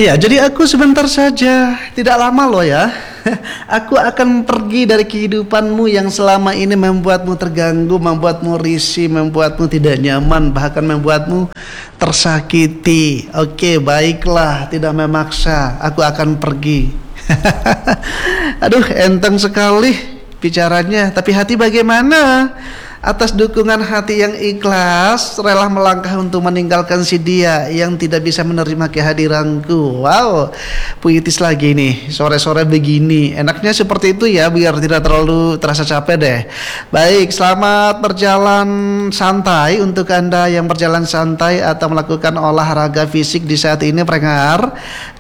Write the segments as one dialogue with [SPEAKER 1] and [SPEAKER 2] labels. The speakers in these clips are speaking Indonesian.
[SPEAKER 1] Iya, jadi aku sebentar saja, tidak lama loh ya. Aku akan pergi dari kehidupanmu yang selama ini membuatmu terganggu, membuatmu risih, membuatmu tidak nyaman, bahkan membuatmu tersakiti. Oke, baiklah, tidak memaksa. Aku akan pergi. Aduh, enteng sekali bicaranya. Tapi hati bagaimana? Atas dukungan hati yang ikhlas, rela melangkah untuk meninggalkan si dia yang tidak bisa menerima kehadiranku. Wow, puitis lagi nih, sore-sore begini. Enaknya seperti itu ya, biar tidak terlalu terasa capek deh. Baik, selamat berjalan santai untuk Anda yang berjalan santai atau melakukan olahraga fisik di saat ini, pendengar.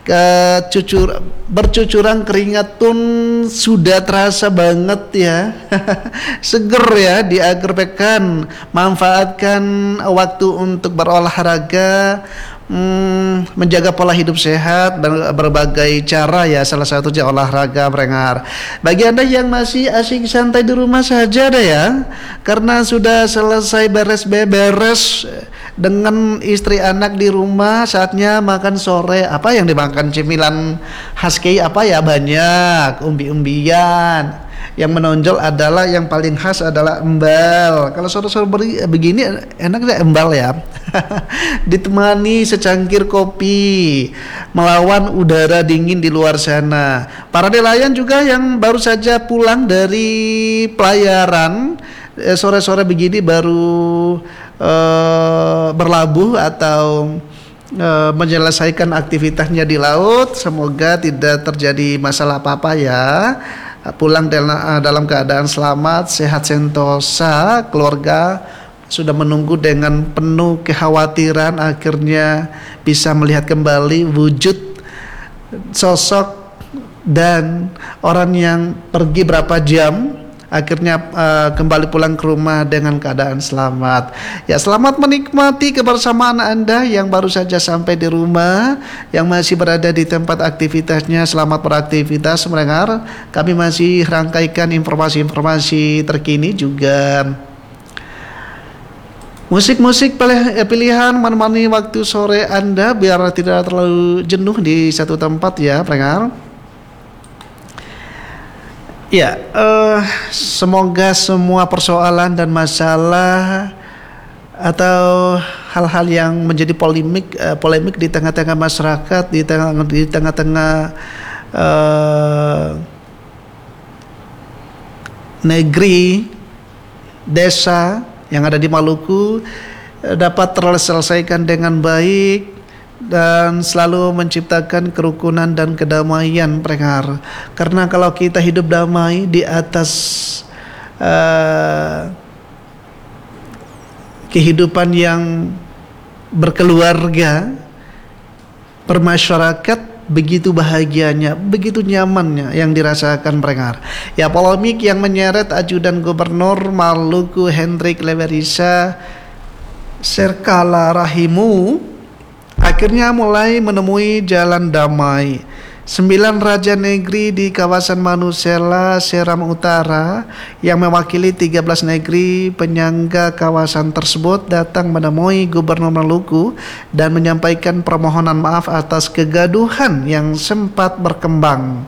[SPEAKER 1] Bercucuran keringat pun sudah terasa banget ya. Seger ya di akhir pekan. Manfaatkan waktu untuk berolahraga, menjaga pola hidup sehat, berbagai cara ya, salah satunya olahraga, pendengar. Bagi Anda yang masih asik santai di rumah saja deh ya, karena sudah selesai beres-beres dengan istri anak di rumah, saatnya makan sore. Apa yang dimakan? Cemilan khas KI apa ya? Banyak, umbi-umbian. Yang menonjol adalah, yang paling khas adalah embal. Kalau sore-sore begini enaknya embal ya. Ditemani secangkir kopi, melawan udara dingin di luar sana. Para nelayan juga yang baru saja pulang dari pelayaran, sore-sore begini baru berlabuh atau menyelesaikan aktivitasnya di laut. Semoga tidak terjadi masalah apa-apa ya. Pulang dalam keadaan selamat, sehat sentosa. Keluarga sudah menunggu dengan penuh kekhawatiran, akhirnya bisa melihat kembali wujud sosok dan orang yang pergi berapa jam, akhirnya kembali pulang ke rumah dengan keadaan selamat. Ya, selamat menikmati kebersamaan Anda yang baru saja sampai di rumah, yang masih berada di tempat aktivitasnya. Selamat beraktivitas, mendengar. Kami masih rangkaikan informasi-informasi terkini, juga musik-musik pilihan menemani waktu sore Anda biar tidak terlalu jenuh di satu tempat ya, pendengar. Ya, semoga semua persoalan dan masalah atau hal-hal yang menjadi polemik di tengah-tengah masyarakat, di tengah-tengah negeri, desa yang ada di Maluku dapat terselesaikan dengan baik dan selalu menciptakan kerukunan dan kedamaian, pendengar. Karena kalau kita hidup damai di atas kehidupan yang berkeluarga, bermasyarakat, begitu bahagianya, begitu nyamannya yang dirasakan, pendengar. Ya, polemik yang menyeret ajudan Gubernur Maluku Hendrik Leverisa Serkala Rahimu akhirnya mulai menemui jalan damai. 9 raja negeri di kawasan Manusela Seram Utara yang mewakili 13 negeri penyangga kawasan tersebut datang menemui Gubernur Maluku dan menyampaikan permohonan maaf atas kegaduhan yang sempat berkembang.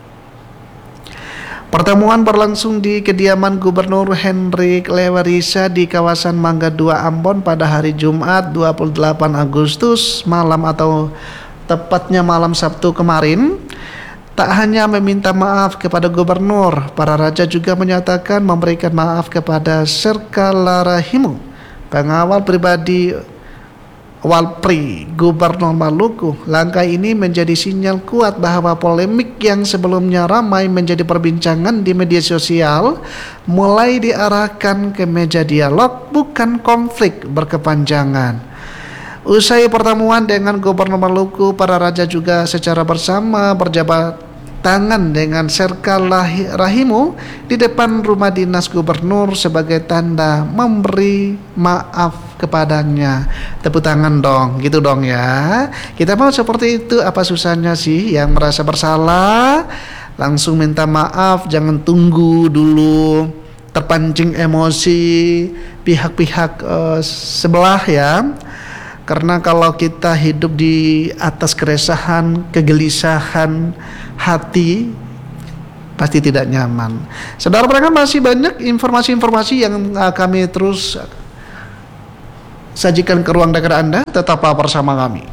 [SPEAKER 1] Pertemuan berlangsung di kediaman Gubernur Hendrik Leverisa di kawasan Mangga 2 Ambon pada hari Jumat 28 Agustus malam, atau tepatnya malam Sabtu kemarin. Tak hanya meminta maaf kepada gubernur, para raja juga menyatakan memberikan maaf kepada Serkala Rahimu, pengawal pribadi Walpri Gubernur Maluku. Langkah ini menjadi sinyal kuat bahwa polemik yang sebelumnya ramai menjadi perbincangan di media sosial mulai diarahkan ke meja dialog, bukan konflik berkepanjangan. Usai pertemuan dengan Gubernur Maluku, para raja juga secara bersama berjabat tangan dengan Serkala Rahimu di depan rumah dinas gubernur sebagai tanda memberi maaf kepadanya. Tepuk tangan dong, gitu dong ya. Kita mau seperti itu. Apa susahnya sih? Yang merasa bersalah langsung minta maaf, jangan tunggu dulu terpancing emosi pihak-pihak sebelah ya. Karena kalau kita hidup di atas keresahan, kegelisahan hati, pasti tidak nyaman. Saudara pendengar, masih banyak informasi-informasi yang kami terus sajikan ke ruang dengar Anda. Tetaplah bersama kami.